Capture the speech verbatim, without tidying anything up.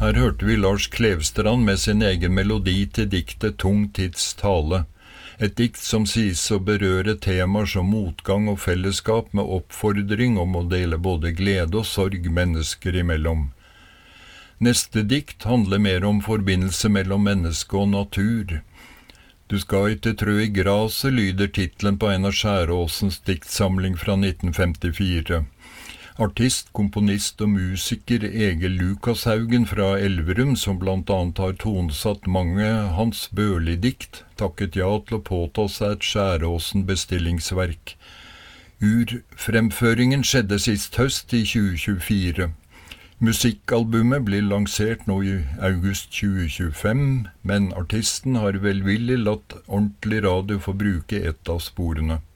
Her hørte vi Lars Klevstrand med sin egen melodi til diktet Tung tids tale. Et dikt som sies å berøre temaer som motgang og fellesskap med oppfordring om å dele både glede og sorg mennesker imellom. Neste dikt handler mer om forbindelse mellom menneske og natur. Du skal ikke trø i graset, lyder titlen på en av Skjæråsens diktsamling fra nitten femtifire. Artist, komponist og musiker Egil Lukashaugen fra Elverum, som blant annet har tonesatt mange Hans Børli-dikt, takket ja til å påta seg et Skjæråsen bestillingsverk. Urfremføringen skjedde sist høst i tjue tjuefire. Musikkalbumet blir lansert nå i august tjue tjuefem, men artisten har velvillig latt ordentlig radio få bruke et av sporene.